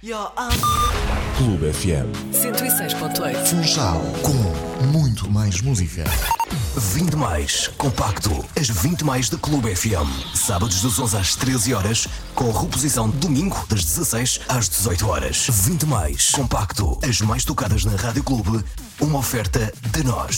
Clube FM 106.8. Funchal, com muito mais música. 20 mais compacto, as 20 mais da Clube FM. Sábados das 11 às 13 horas, com reposição domingo das 16 às 18 horas. 20 mais compacto, as mais tocadas na Rádio Clube, uma oferta de nós.